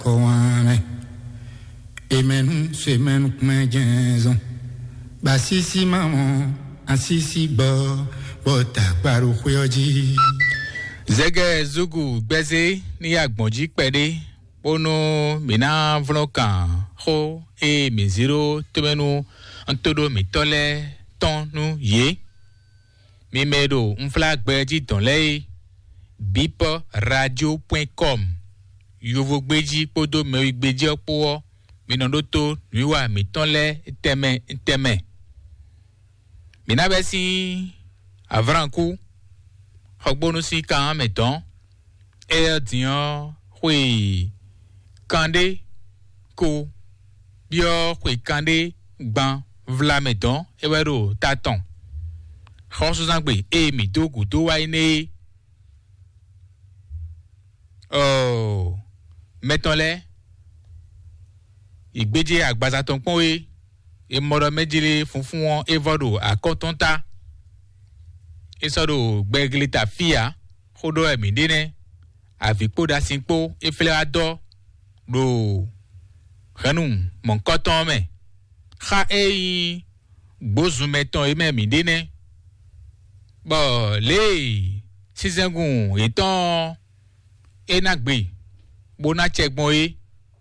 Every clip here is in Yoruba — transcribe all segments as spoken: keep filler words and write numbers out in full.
koane emenu semenu kmejenzo basisi maman asisi bo bota paru khoji Zege zugu gbeze ni agbonji pede pono mina vlokan ho e mi zero tomenu antodo mi tole ton nu ye mi medo mfla gbeji ton le bip radio point com yovo gbeji podo me gbeji opo mi nodoto niwa mi tonle teme teme mina besi avranku Hogbonu si kan meton e dion hui kande ko bio hui kande gban vla meton e wero taton Khosu zangbe e mi to ku to wa ine oh meton le igbeje agbaza ton pon we e moro mejile funfun won e vodo akotonta Esoro gbeglita fia khodo emi dene avikpo da sinpo efle ado do khanum mon koton me kha e gbozu meton e memi dene bo le sizengun etan enagbe bona chegbon e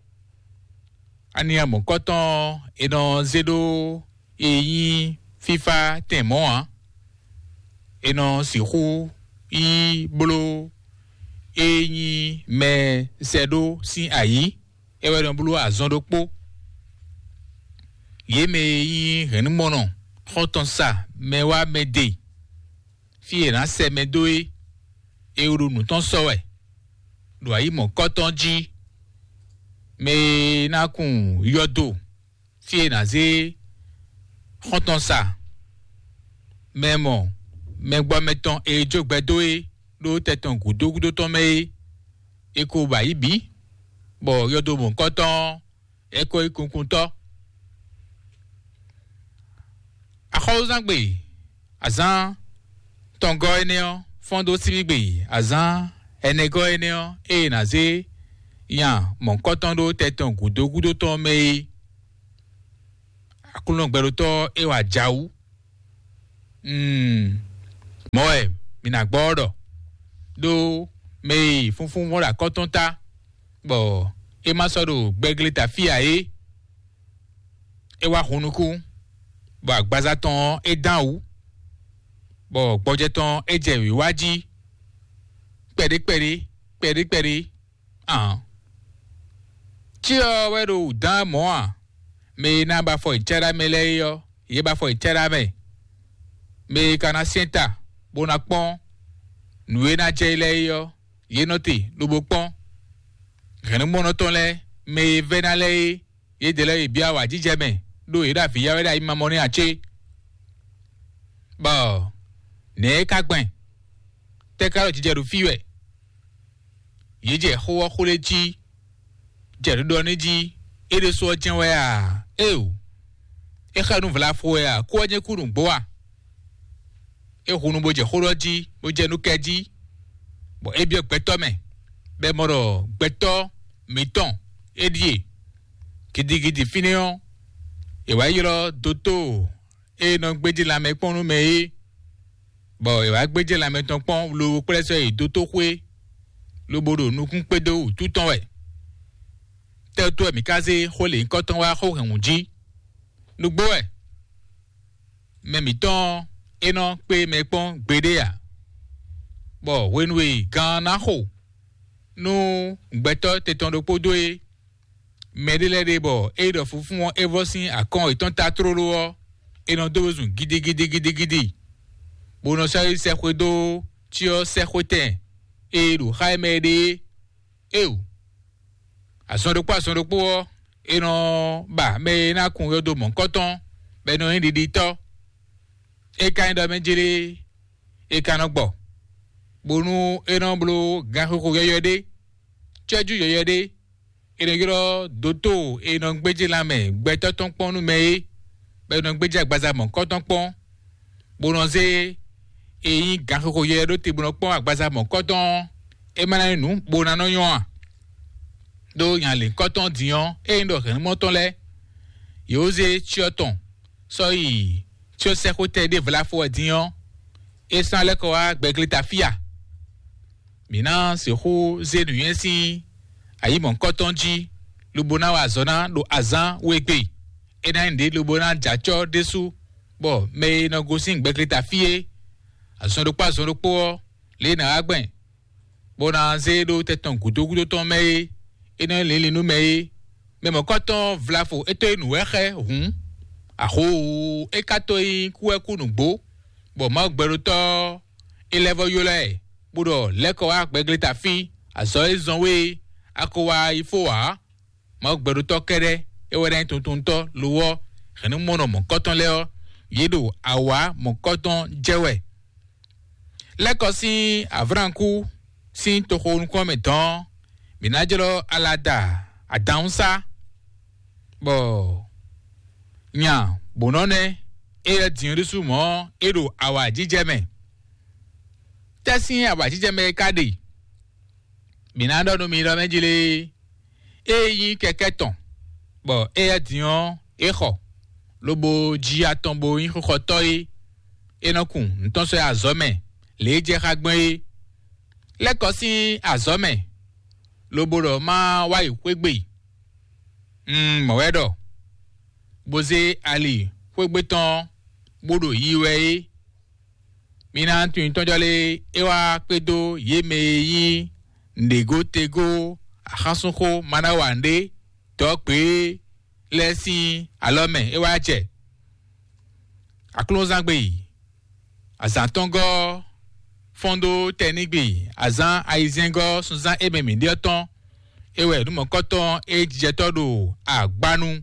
ani mon koton e don zedo eyin fifa temon et non si roux i blo e ni me sedo si ayi e we don blo azondo po ye me yi ren mono hoton sa me wa me de fi na se me do e e uru nu ton so we do ayi mo koton ji me na kun yodo fi na ze hoton sa memo Mengba meton e jogbedo e do teton gudo gudo ton me e ko ba ibi bo yodo bon koton e ko ikunkun to a khozangbe azan tongo eneo fondo sibigbe azan enego eneo e naze yan mon koton do teton gudo gudo ton me akulon gbero to e wa jawu mm Moe, mina gbodo. Do, me, funfun wora kotonta. Bo, e masodo gbeglita fia e. E wa hunuku. Bo, agbazaton e danwu. Bo, gbojeton e jewi waji. Pere, pere, pere, pere. Ah. Chio wedo dan moa. Me na ba fo ichera mele yo. Ye ba fo ichera me. Me kana sienta. Bona pon nuwe na jele yo ye noti lubo pon genu monoton le me venale ye dele bia wa jijeme do ira fi ya weda ima moni ache ba ne kagben te karo jijeru fiwe ye je ho ho le ji jeru do ni ji e de so jen we a e o e khanu vla fo ya ko je kurun gbo wa e hunu boje horoji boje nukeji bo ebi ogbeto me be moro gbeto miton edie kidigidi finion e wa yiro doto e no gbeji la me ponu me e bo e wa gbeji la me ton pon lo preso e doto kwe lo bodo nukun pedo tuton we te to mi kaze ho le nkan ton wa ho hunji lugbo e me miton eno pe me pon gbede ya bo when we gana ho no gbeto te ton do podo e medele de bo e do funfun won eversin akon iton ta trolo eno dozun gidi gidi gidi gidi bono sai se kwedo ti o se kwete e do haime de e o ason do pa ason do po eno ba me na kun yodo mon koton be no ndidi to e kind of menjiri e kanogbo bonu enoblo gahoko yoyode cheju yoyode ene giro doto eno gbeje lame gbeto ton ponu me be no gbeje agbaza mon koton pon bononze eyin gahoko yoyode ti bono pon agbaza mon koton e mana nu bona no yan do yan le coton dion e ndo ren monton le yoze chioton so yi tio se kote de vla fo dion e san le ko a gbeglita fia mina se ho ze nu yensi ayi mon coton ji lubona wa zona do azan wegbe e na inde lubona jacho desu bo me no go sin gbeglita fie azon do pa zon do po le na agben bona ze do teton gudo gudo ton me e na le le no me me mon coton vla fo eto nu eche hun aho e kato yi ku e ku nu gbo bo ma gbero to elevo yo le budo leko wa gbeglita fi azo ezonwe akowa ifo wa ma gbero to kere e were tuntun to lowo khani mono mon coton le o yedo awa mon coton jewe leko si avranku si to khon ko meton minajelo alada adansa bo nya bonone e dinrisu mo ero awa jijeme tesi awa jijeme kade minado no mi do mejile eyi keketon bo e dion e kho lobo ji atombo yin kho toy enokun nton so azome le je khagbon leko si azome lobo ro ma wa ikwegbe mm mowedo boze ali kwegbe ton bodo yiwe mina tun tonjole ewa pedo yeme yi ndego tego akhasunko manawande to pe lesin alome ewa je aklozangbe azantongo fondo tenigbe azan aizengo sunzan ememi dioton ewe dumo koton e jetodo agbanu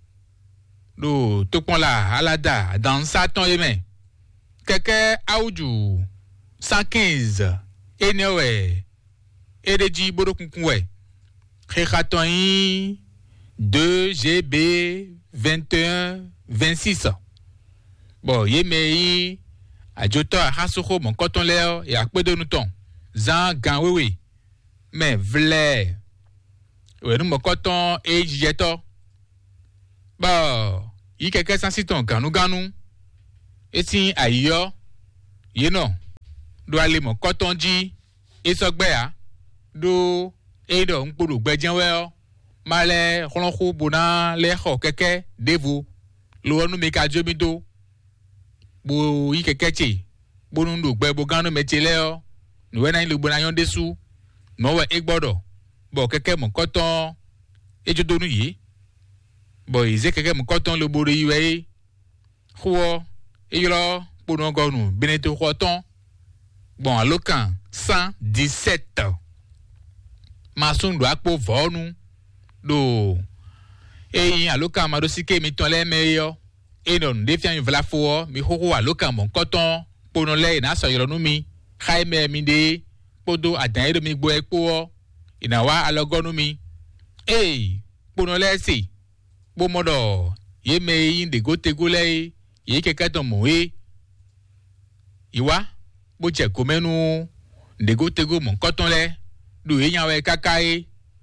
do topon-la alada dans satan yeme keke auju cent quinze enewe edeji bodokunkun we khekaton yi deux G B vingt et un vingt-six bon yeme yi ajoto ahasoko mon coton leo e akpedo nuton zan gan wewe mais vle we nu mon coton e jeto ba yi keke sansiton ganu ganu eti ayo ye no do ale mon coton ji e sogbe a do e do npodo gbejen we o male ronko bona le kho keke devo lo nu me ka jomi do bo yi keke che bonu ndo gbe bo ganu meche le o no we na ile bona yon desu no we e gbodo bo keke mon coton e jodo nu yi bo ize keke mon coton lo boro yiwe kho e yo bono gonu beneto coton bon alokan cent dix-sept masun do akpo vonu do e alokan madosike mi ton le meyo e non defian yu vla fo mi horo alokan mon coton pono le na so yoro nu mi khaime mi de podo adan e mi gbo epo ina wa alogonu mi e pono le si bo modo ye me yin de gote gole ye keke ton mo e iwa bo je komenu de gote go mon coton le do e yan we kakai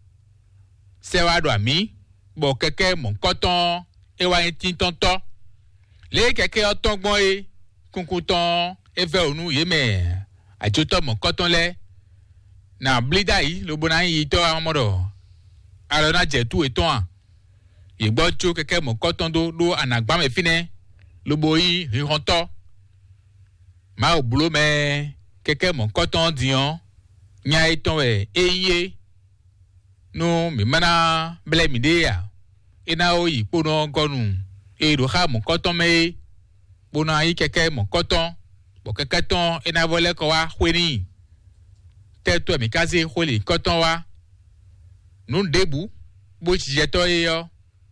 se wa do ami bo keke mon coton e wa tin tonto le keke otongbon e kunkuton e fe onu ye me ajoto mon coton le na blida yi lo bona yi to amodo alona je tu eton an igbo cho keke mon coton do do anagba me fine lo boyi rironto ma obulo me keke mon coton dion nya eton e eye no mi mana ble mi de ya ina o yi pono gonu e do ha mon coton me bona yi keke mon coton bo keke ton ina vole ko wa hweni teto mi kaze holi coton wa nu debu bo ti jeto e yo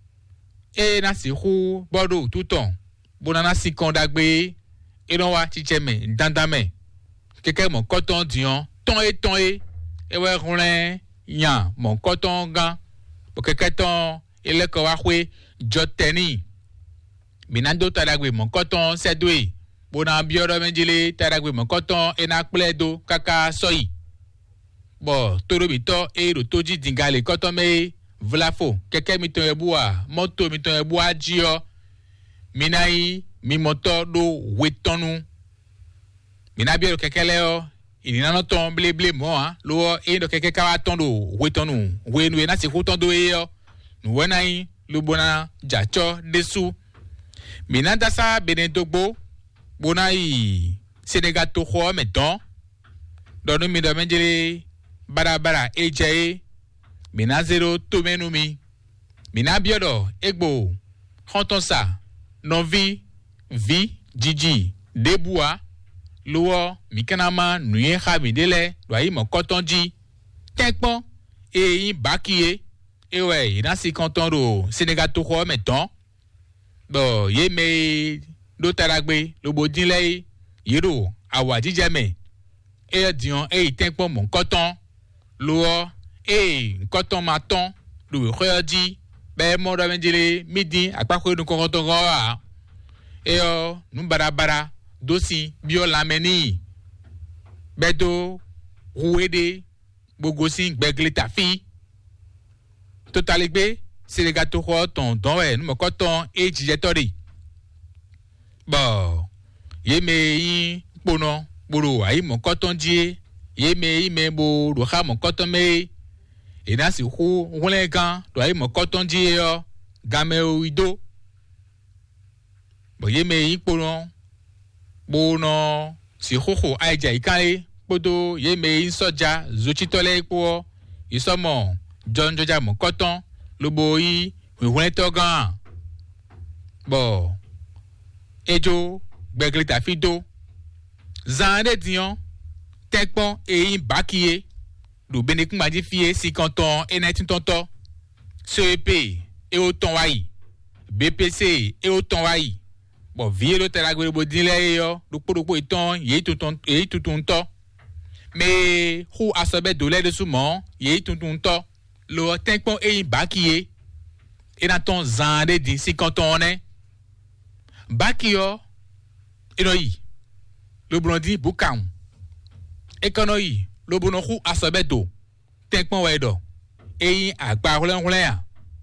e na si hu bodo tuton bona na si kondagbe e no wa ti cheme dandame keke mon coton dion ton e ton e e we ronlen yan mon coton gan bo keke ton ele ko wa hwe joteni minando taragwe mon coton sedwe bona bioro menjile taragwe mon coton e na pledo kaka soyi Bon, toro bito e ro toji dingale koto me vlafo. Keke mi ton ebua, moto mi ton ebua jio. Minai mi moto do wetonu. Mina biero keke leo. Ini nano ton ble ble mo ha. Lo e do keke kawa ton do wetonu. We nu e na si kuton do e yo. Nu we nai lu bona jacho desu. Mina dasa benedogbo. Bonai Senegal to ho meton. Donu mi do menjere barabara ejae. Mina zero to menumi. Mina biodo egbo. Hontonsa. Novi. Vi. Jiji. Debua. Luo. Mikanama. Nuye khabidele. Dwayi mo kotonji. Tekpon. E yin bakiye. Ewe. Inasi kontoro. Senegal to ho meton. Bo. Ye me. Do taragbe. Lobo dinle. Yero. Awa jijeme. E dion. E tekpon mon koton. Luo. E koton maton. Luo khoyaji. Be mo do menjele midi. Akpako nu koton goa. E o. Nu barabara. Dosi. Bio lameni. Bedo. Rouede. Bogosin. Begleta fi. Totaligbe. Senegal to ho ton don e. Nu mo koton. E jijetori. Bon. Ye me yin pono. Boro. Ayi mo koton die. Ye me yi me bo. Do ha mo koton me. E na si hu. Wule kan. Do ayi mo koton die yo. Game o ido. Bon ye me yin pono. Bono. Si hu hu aija ikale. Podo. Ye me yin soja. Zochitole ipo. Isomo. John Joja mo koton. Lobo yi. Wule togan. Bon. Ejo. Begleta fido. Zande dion. Tekpon e yin bakiye. Do benekun maji fiye si kanton e nineteen tonto. C E P e o ton wayi. B P C e o ton wayi. Bon vie lo teragwe bo dinle yo. Do podopo iton ye tutun e tutun to. Me hu asobe dole de soumon ye tutun to. Lo tekpon e yin bakiye. E na ton zande din si kanton ne. Bakiyo enoyi. Le blondi bukam. Ekonoyi. Le bonoku asobedo. Tenkpon wedo. Eyin agba roulen roulen.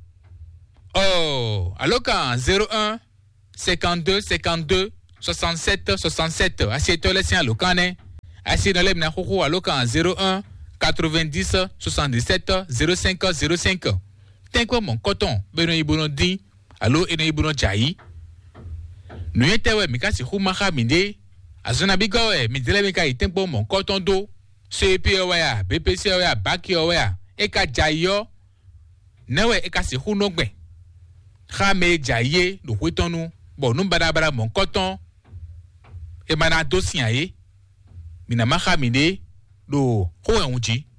Oh, alokan zéro un cinquante-deux cinquante-deux soixante-sept soixante-sept. Assiette le sien alokan. Assiette le mna koko alokan zéro un quatre-vingt-dix soixante-dix-sept zéro cinq zéro cinq. Tenkpon mon coton. Beno ibonondi. Alo eno ibono jayi. Nuyetewe mikasi humaka minde. Azona bigawe midele mika itempo mon coton do. C E P oya, B P C oya, baki oya. Eka jayo. Newe eka si hunogbe. Khame jaye do wetonu. Bon nou barabara mon coton. E mana dosi aye. Mina maka minde do ho unji.